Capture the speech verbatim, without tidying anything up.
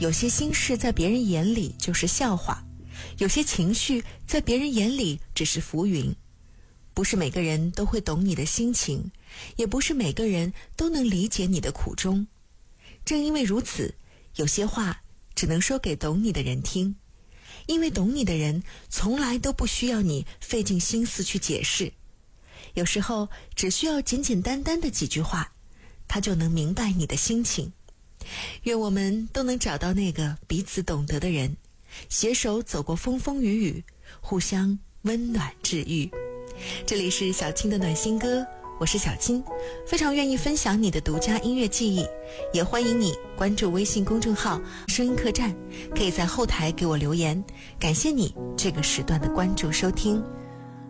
有些心事在别人眼里就是笑话，有些情绪在别人眼里只是浮云。不是每个人都会懂你的心情，也不是每个人都能理解你的苦衷。正因为如此，有些话只能说给懂你的人听，因为懂你的人从来都不需要你费尽心思去解释。有时候只需要简简单单的几句话，他就能明白你的心情。愿我们都能找到那个彼此懂得的人，携手走过风风雨雨，互相温暖治愈。这里是小青的暖心歌，我是小青，非常愿意分享你的独家音乐记忆，也欢迎你关注微信公众号声音客栈，可以在后台给我留言。感谢你这个时段的关注收听。